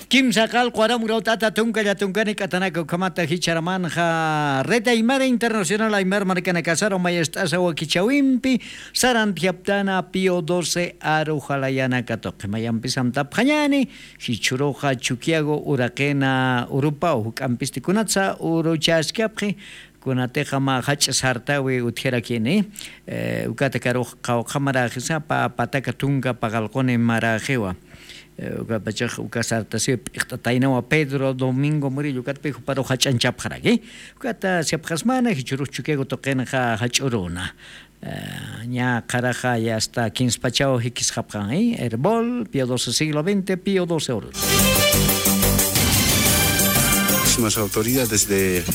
Kim Sakal, Cuaramuro, Tata, Tunca, Yatuncani, Catanaco, Kamata, Hicharamanja, Reta Aymara Internacional, Aymar, Marcana Casaro, Mayestasa, Wakichawimpi, Sarantiaptana, Pio 12, Arujalayana, Catok, Mayampi Santa Panyani, Hichuroja, Chuquiago, Uraquena, Urupa, Campisticunatza, Uruchaskiapri, Kunateja ma hach sartawe utjera kini, ukata karo kamara hisa pa pataka tunga pagalcone marajewa. Ukapachak ukasarta se tainawa Pedro Domingo Murillo katpejo para hachanchap haragi. Ukata sepjasmana hichuru chukego toqena hachuruna. Nya caraja ya hasta 15 pachao hikis japjan, Herbol, Pío XII siglo XX, Pío XII euros. Las autoridades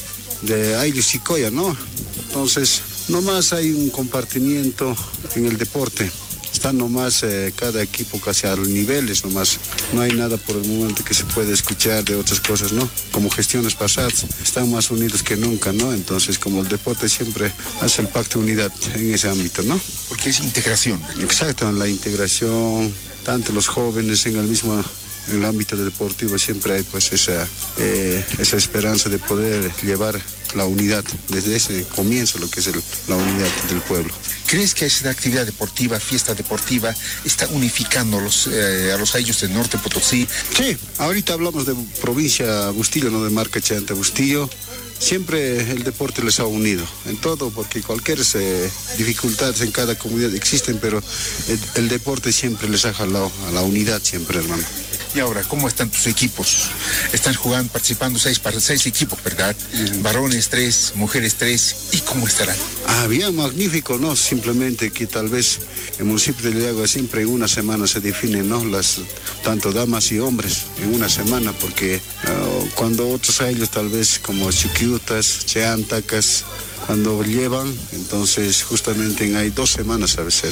de Aire y Coya, ¿no? Entonces, nomás hay un compartimiento en el deporte. Están nomás cada equipo casi a los niveles, nomás. No hay nada por el momento que se puede escuchar de otras cosas, ¿no? Como gestiones pasadas, están más unidos que nunca, ¿no? Entonces, como el deporte siempre hace el pacto de unidad en ese ámbito, ¿no? Porque es integración. Exacto, la integración, tanto los jóvenes en el ámbito deportivo siempre hay pues esa esperanza de poder llevar la unidad desde ese comienzo, lo que es la unidad del pueblo. ¿Crees que esa actividad deportiva, fiesta deportiva, está unificando a los ayllus del norte Potosí? Sí, ahorita hablamos de provincia Bustillo, no de marca Chanta Bustillo. Siempre el deporte les ha unido en todo, porque cualquier dificultades en cada comunidad existen, pero el deporte siempre les ha jalado a la unidad siempre, hermano. Y ahora, ¿cómo están tus equipos? Están jugando, participando 6 equipos, ¿verdad? Varones 3, mujeres 3. ¿Y cómo estarán? Bien, magnífico, ¿no? Simplemente que tal vez el municipio de Yayagua siempre en una semana se definen, ¿no? Tanto damas y hombres en una semana, porque cuando otros años tal vez como Chiquiutas, Cheantacas, cuando llevan, entonces justamente hay 2 semanas a veces.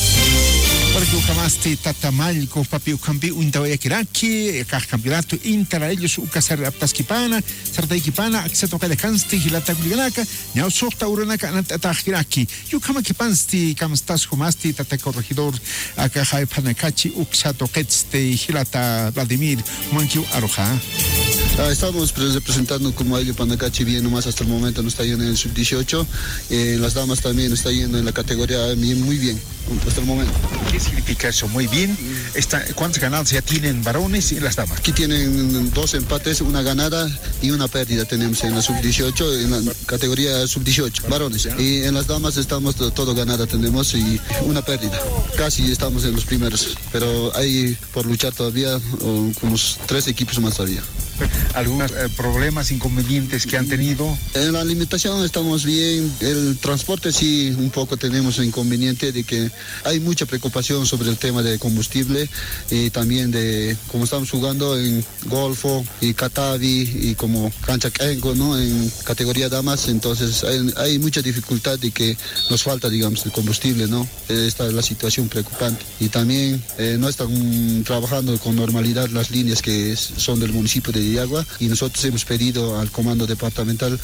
Porque ukamasti tatamalco papi ukambi untawaya kiraki campeonato inter ellos ukasar aptaskipana sartaikipana acceso kada kansti hilata kuliganaka nyau sorta uranaka anatahiraki yukama kipansti kamstas humasti tata corregidor acá hay panakachi uksato ketste hilata Vladimir mankiu aroja. Estamos representando como Aile Panacachi bien nomás hasta el momento, nos está yendo en el sub-18, las damas también nos está yendo en la categoría muy bien hasta el momento. ¿Qué significa eso? Muy bien. ¿Cuántas ganadas ya tienen varones y las damas? Aquí tienen 2 empates, una ganada y una pérdida tenemos en la sub-18, en la categoría sub-18, varones. Y en las damas estamos todo ganada tenemos y una pérdida. Casi estamos en los primeros, pero hay por luchar todavía como 3 equipos más todavía. ¿Algunos problemas, inconvenientes que han tenido? En la alimentación estamos bien, el transporte sí un poco tenemos un inconveniente de que hay mucha preocupación sobre el tema de combustible y también de como estamos jugando en Golfo y Catavi y como Cancha Kengo, ¿no? En categoría damas, entonces hay mucha dificultad de que nos falta, digamos, el combustible, ¿no? Esta es la situación preocupante. Y también no están trabajando con normalidad las líneas que son del municipio de Yayagua y nosotros hemos pedido al comando departamental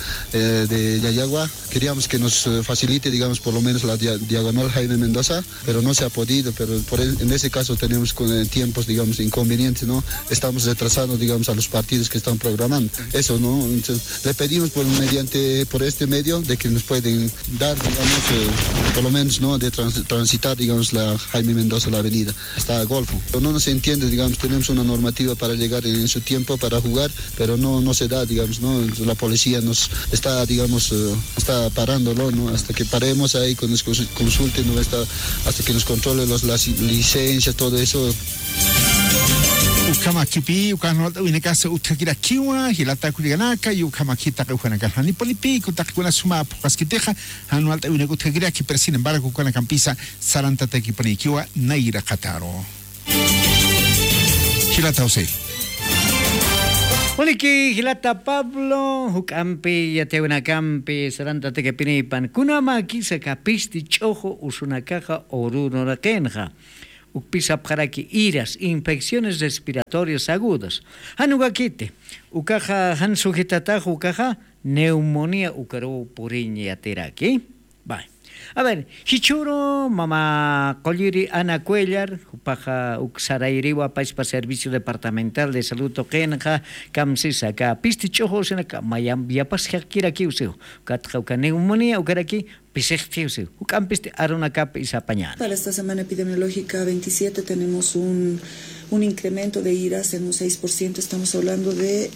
de Yayagua, queríamos que nos facilite, digamos, por lo menos la diagonal Jaime Mendoza, pero no se ha podido, pero en ese caso tenemos tiempos, digamos, inconvenientes, ¿no? Estamos retrasando, digamos, a los partidos que están programando. Eso, ¿no? Entonces, le pedimos por este medio de que nos pueden dar, digamos, por lo menos, ¿no? De transitar, digamos, la Jaime Mendoza, la avenida, hasta Golfo. Pero no nos entiende, digamos, tenemos una normativa para llegar en su tiempo para jugar, pero no se da, digamos, ¿no? La policía nos está, digamos, está parándolo, ¿no? Hasta que paremos ahí, que nos consulten, ¿no? Hasta que nos controle las licencias, todo eso. Ukama kipi ukano winekasa utakira kiwa hilata kuliganaka ukama kita kuhanaka hani polipi kutakuna suma paskiteja anual winek utakira ki pero sin embargo con la campisa saranta tekipani kiwa naira kataro hilata ose Oliki hilata Pablo hukampi yateuna kampi saranta tekipinipan kunama kisa kapisti chojo usunakaja oruno rakenja ukpisa paraki iras, infecciones respiratorias agudas. Hanugakite, ukaja han sujetatajo ukaja neumonía ukaro puriña teraki. Bye. A ver, Hichuro, mamá Colliri Ana Cuellar, Upaja Uxarairiwa, País para Servicio Departamental de Salud Tokenja, Camsisa, Pisti Chojos en acá, Mayam, Viapas Hakira Kiuseo, Katjauka Neumonía, Ukaraki, Pisextiuseo, Ucampiste Aruna Cap y Zapañán. Para esta semana epidemiológica 27 tenemos un incremento de IRAS en un 6%, estamos hablando de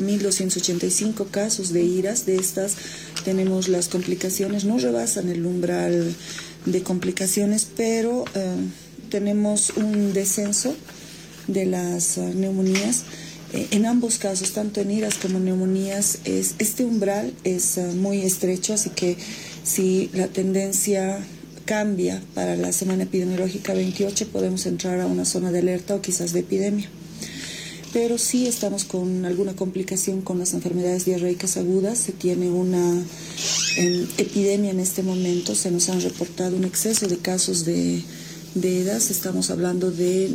5.285 casos de IRAS. De estas tenemos las complicaciones, no rebasan el umbral de complicaciones, pero tenemos un descenso de las neumonías. En ambos casos, tanto en IRAS como en neumonías, este umbral es muy estrecho, así que si la tendencia cambia para la semana epidemiológica 28, podemos entrar a una zona de alerta o quizás de epidemia. Pero sí estamos con alguna complicación con las enfermedades diarreicas agudas. Se tiene una epidemia en este momento. Se nos han reportado un exceso de casos de EDAS. Estamos hablando de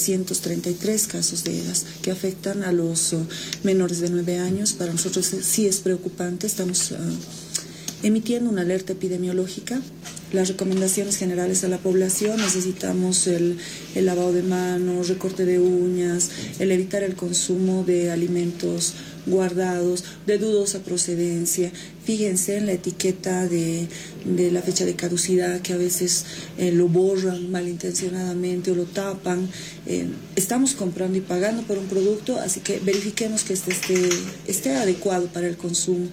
933 casos de EDAS que afectan a los menores de 9 años. Para nosotros sí es preocupante. Estamos emitiendo una alerta epidemiológica. Las recomendaciones generales a la población: necesitamos el lavado de manos, recorte de uñas, el evitar el consumo de alimentos guardados, de dudosa procedencia. Fíjense en la etiqueta de la fecha de caducidad, que a veces lo borran malintencionadamente o lo tapan. Estamos comprando y pagando por un producto, así que verifiquemos que esté adecuado para el consumo.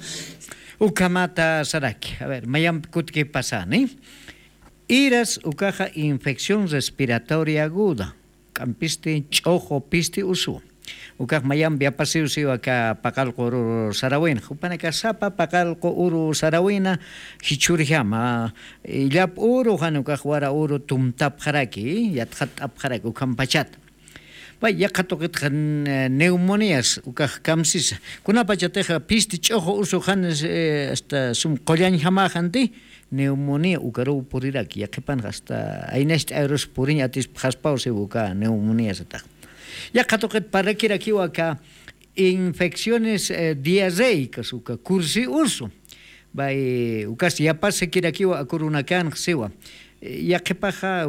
Ukamata Saraki. A ver, Mayam Kutki Pasani. IRAS ukaja infección respiratoria aguda. Campiste chojo piste usu. Ukaj Mayam Biapasi usiu acá Pacalco Uru Sarawina. Upanaka Sapa Pacalco Uru Sarawina. Hichurihama. Ilap Uru Hanukaj Wara Uru Tumtap Haraki. Yathat Abharaki. Ukampachat. Ya katoketjan neumonías ukaj kamsis kuna pachateja pisti chojo usujan hasta sum kollan jamajanti neumonía ukaru puriraki ya kepan hasta ainest aeros purin atis paspause uka neumonía sata ya katoket parakiraki waka infecciones diarreicas uka kursi usu bai ukas ya pase kiraki wa akurunakan sewa ya que paja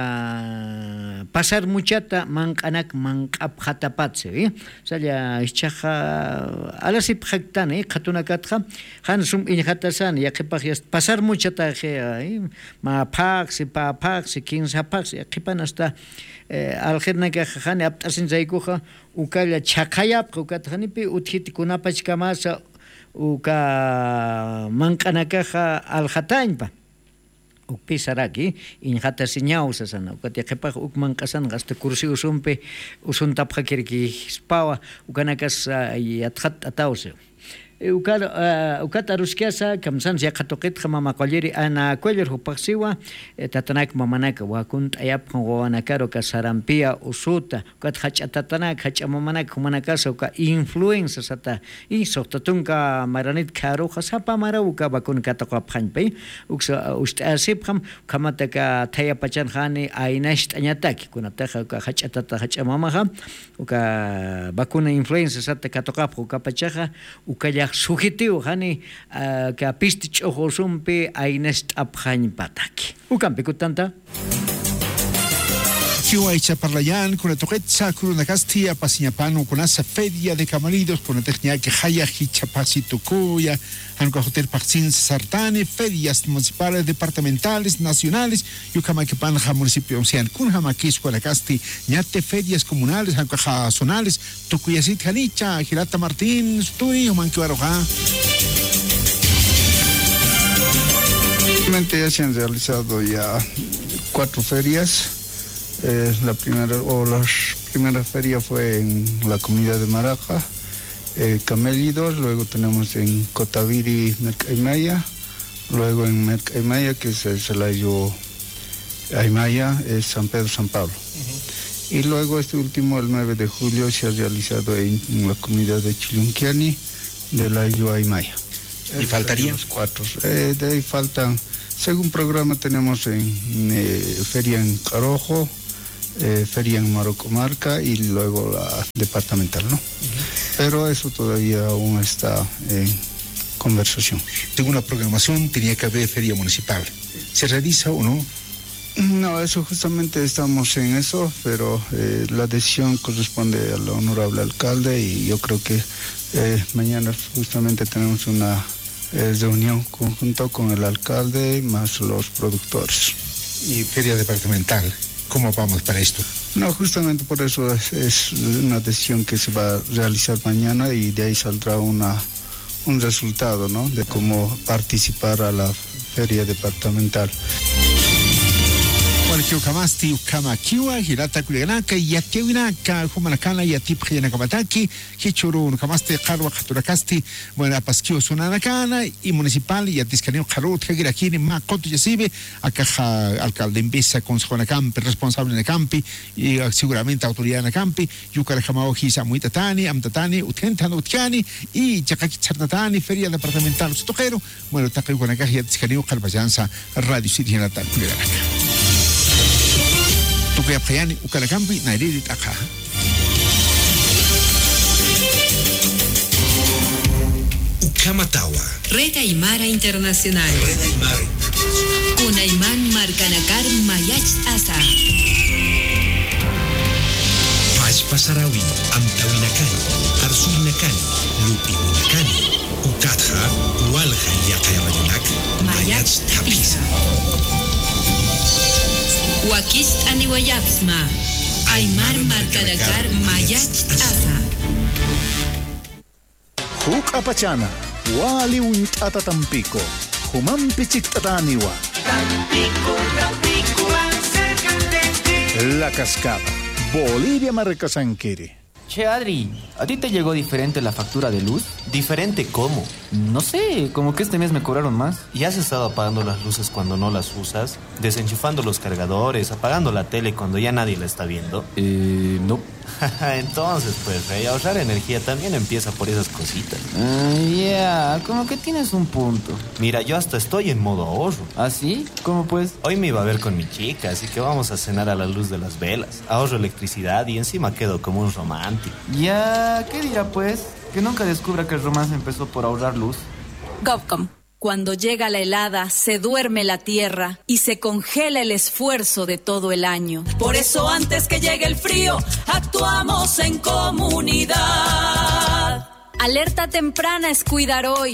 pasar muchata mankanak mankaphatapatse salla ichaja alasip jaktane khatunakatja hansum inhatasan ya que paja pasar muchata ma paxi pa paxi 15 paxi ya que panasta algerna que jane aptasin zaikuja ukala chakayap ukatjanipi uthit kunapachkamasa uka mankanakaja alhatainpa Ukpisaraki, injata siñausa sana, ukatiakepa ukmankasan gasta kursi usumpe, usuntapja kirki spawa, ukanakas yatjat atause. Ukata ruskiasa, kamsan ya katoket mama Colliri Ana Cuellar hupaxiwa, tatanak mamanaka, wakunt ayap wanakaro kasarampia usuta, ukat hachatanak, hachamanak, humanakasa, uka influenza sata, y soktatunka maranit karo, hasapa marauka bakun katokaphanpe, ustasipham, kamataka tayapachanhani, ainasht anyataki, kunataja, hachatata hachamamaha, uka bakuna influenza sata katokap, ukapachaja, ukaya sujetivo hani que apisti chojosumpe ainest abhañ pataki ukampe kutanta Kiwaicha Parlayan, con la toquetza, con una castia, pasiñapano, con esa feria de camaridos, con la técnica que haya hichapasito cuya, anco hotel Paxin Sartane, ferias municipales, departamentales, nacionales, yucamaquepanja municipio, sean con jamaquis, con la casti, ñate ferias comunales, anco zonales, tucuyasit janicha, Girata Martín, Sturi, Manquibaroja. Ya se han realizado ya 4 ferias. La primera feria fue en la comunidad de Maraja, Camélidos, luego tenemos en Cotaviri, Mercaimaya, luego en Mercaimaya, que es el Salayo Aymaya, es San Pedro, San Pablo. Y luego este último, el 9 de julio, se ha realizado en la comunidad de Chilunquiani, de la Aymaya. ¿Y faltarían? Los 4. De ahí faltan, según programa, tenemos en feria en Carojo, feria en Marocomarca y luego la departamental, ¿no? Pero eso todavía aún está en conversación. Según la programación tenía que haber feria municipal. ¿Se realiza o no? No, eso justamente estamos en eso, pero la decisión corresponde al honorable alcalde y yo creo que mañana justamente tenemos una reunión conjunta con el alcalde más los productores. ¿Y feria departamental? ¿Cómo vamos para esto? No, justamente por eso es una decisión que se va a realizar mañana y de ahí saldrá un resultado, ¿no? De cómo participar a la feria departamental. Cualquier camasti ukama kiwa hirata kuliganaka yatiwinaka humanakana yatip kamataki hichuru kamaste qarwa khaturakasti bueno apaskio sunanakana y municipal yatiskanio qarut hagirakini ma qotu yasibe akaja alcalde empieza consejo na campi responsable na campi y seguramente autoridad na campi yukara jamao hisa muitatani amtatani utentano utkiani y chakaki chartatani feria departamental sutojero bueno taqiyukanaka yatiskanio qarbajansa radio city hirata kuliganaka Tukaya Payani, Ukarakambi, Nairiri Taka. Ukamatawa. Red Aymara Internacional. Kunayman Marcanakar Mayach Asa. Pashpasarawi, Amtawinakani, Arsuinakani, Lupinakani, Ukatha, Walha Yakayawayanak, Mayach Tapisa. Wakist Aniwayapsma, Aymar Marcanakar Mayach Asa. Huk apachana, wali untata Tampico, humam pichictataniwa. Tampico, acércate. La Cascada, Bolivia Marcasanquiri. Che, Adri, ¿a ti te llegó diferente la factura de luz? ¿Diferente cómo? No sé, como que este mes me cobraron más. ¿Y has estado apagando las luces cuando no las usas? ¿Desenchufando los cargadores? ¿Apagando la tele cuando ya nadie la está viendo? No. Entonces, pues, Rey, ahorrar energía también empieza por esas cositas. Como que tienes un punto. Mira, yo hasta estoy en modo ahorro. ¿Ah, sí? ¿Cómo pues? Hoy me iba a ver con mi chica, así que vamos a cenar a la luz de las velas. Ahorro electricidad y encima quedo como un romántico. Ya, ¿qué dirá pues? Que nunca descubra que el romance empezó por ahorrar luz. GovCom. Cuando llega la helada, se duerme la tierra y se congela el esfuerzo de todo el año. Por eso antes que llegue el frío, actuamos en comunidad. Alerta temprana es cuidar hoy.